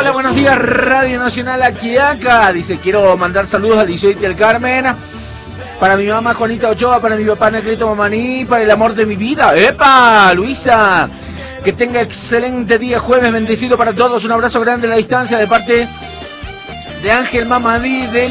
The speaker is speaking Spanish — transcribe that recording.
Hola, buenos días, Radio Nacional Aquiaca. Dice, quiero mandar saludos a Liceo y del Carmen. Para mi mamá Juanita Ochoa, para mi papá Necleto Mamaní, para el amor de mi vida. ¡Epa, Luisa! Que tenga excelente día jueves, bendecido para todos. Un abrazo grande a la distancia de parte de Ángel Mamadí de